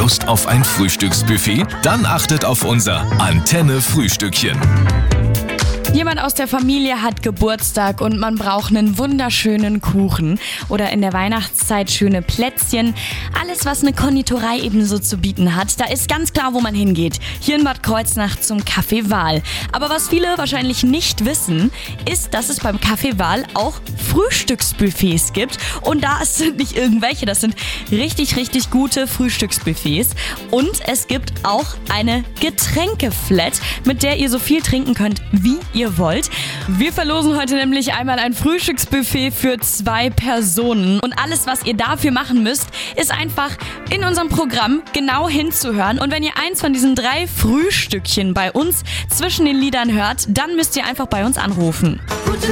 Lust auf ein Frühstücksbuffet? Dann achtet auf unser Antenne-Frühstückchen. Jemand aus der Familie hat Geburtstag und man braucht einen wunderschönen Kuchen oder in der Weihnachtszeit schöne Plätzchen. Alles, was eine Konditorei ebenso zu bieten hat, da ist ganz klar, wo man hingeht. Hier in Bad Kreuznach zum Café Wahl. Aber was viele wahrscheinlich nicht wissen, ist, dass es beim Café Wahl auch Frühstücksbuffets gibt. Und das sind nicht irgendwelche, das sind richtig, richtig gute Frühstücksbuffets. Und es gibt auch eine Getränkeflat, mit der ihr so viel trinken könnt, wie ihr wollt. Wir verlosen heute nämlich einmal ein Frühstücksbuffet für 2 Personen. Und alles, was ihr dafür machen müsst, ist einfach in unserem Programm genau hinzuhören. Und wenn ihr eins von diesen 3 Frühstückchen bei uns zwischen den Liedern hört, dann müsst ihr einfach bei uns anrufen.